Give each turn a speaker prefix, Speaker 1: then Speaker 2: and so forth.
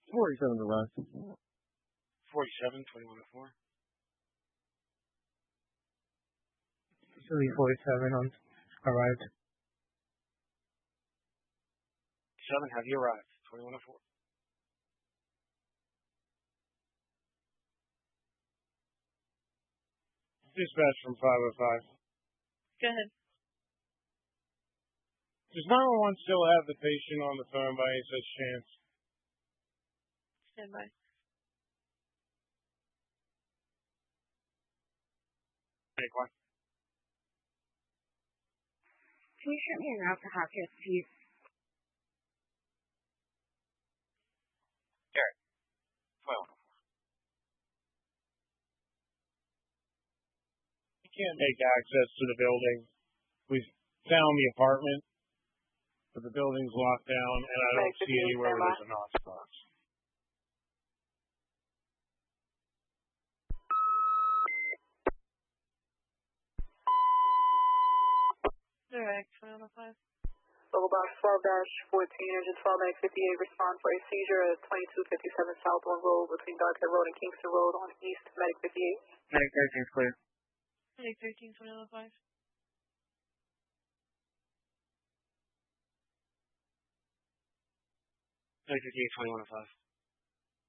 Speaker 1: 47 arrived.
Speaker 2: 47, 2104.
Speaker 3: Philly 47 on arrived.
Speaker 2: 7, have you arrived? 2104.
Speaker 4: Dispatch from 505.
Speaker 5: Go ahead.
Speaker 4: Does 911 still have the patient on the phone by any such chance?
Speaker 5: Stand by.
Speaker 2: Take one.
Speaker 6: Can you shoot me en route to Hopkins, please?
Speaker 2: Garrett, 2104.
Speaker 4: You can't make access to the building. We've found the apartment, but the building's locked down, and I don't see anywhere where there's a knock box.
Speaker 5: Direct, 2105.
Speaker 7: Local box 12-14, engine 12-58, respond for a seizure at 2257 Southbourne Road between Darkhead Road and Kingston Road on East Medic 58.
Speaker 1: Medic 13 is clear.
Speaker 5: Medic 13, 2105.
Speaker 2: Medic 58, 2105.